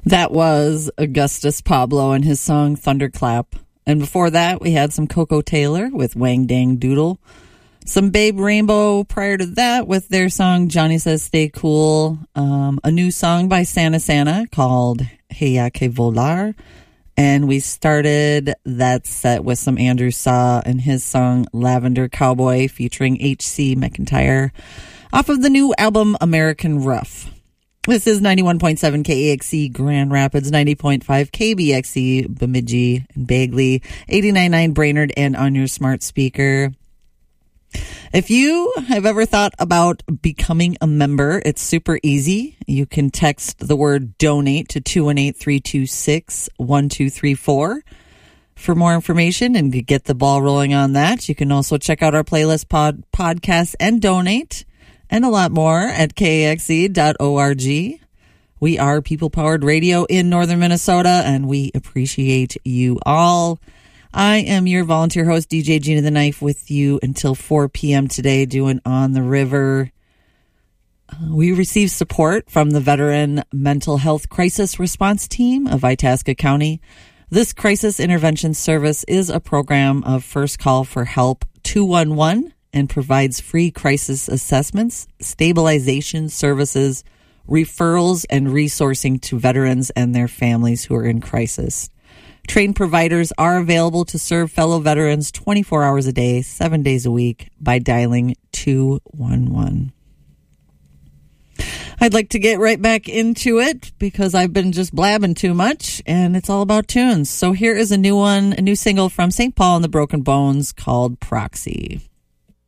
That was Augustus Pablo and his song Thunderclap. And before that, we had some Coco Taylor with Wang Dang Doodle. Some Babe Rainbow prior to that with their song Johnny Says Stay Cool. A new song by Santa Santa called Hey Ya Que Volar. And we started that set with some Andrew Saw and his song Lavender Cowboy featuring H.C. McIntyre off of the new album American Rough. This is 91.7 KAXE Grand Rapids, 90.5 KBXE Bemidji and Bagley, 89.9 Brainerd, and on your smart speaker. If you have ever thought about becoming a member, it's super easy. You can text the word donate to 218-326-1234 for more information and to get the ball rolling on that. You can also check out our playlist, podcast, and donate, and a lot more at kaxe.org. We are people-powered radio in northern Minnesota, and we appreciate you all. I am your volunteer host, DJ Gina the Knife, with you until 4 p.m. today doing On the River. We receive support from the Veteran Mental Health Crisis Response Team of Itasca County. This crisis intervention service is a program of First Call for Help 211 and provides free crisis assessments, stabilization services, referrals, and resourcing to veterans and their families who are in crisis. Trained providers are available to serve fellow veterans 24 hours a day, 7 days a week by dialing 211. I'd like to get right back into it because I've been just blabbing too much, and it's all about tunes. So here is a new single from St. Paul and the Broken Bones called Proxy.